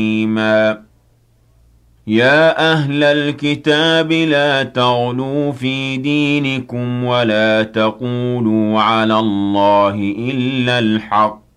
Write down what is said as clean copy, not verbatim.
يَا أَهْلَ الْكِتَابِ لَا تَغْلُوا فِي دِينِكُمْ وَلَا تَقُولُوا عَلَى اللَّهِ إِلَّا الْحَقَّ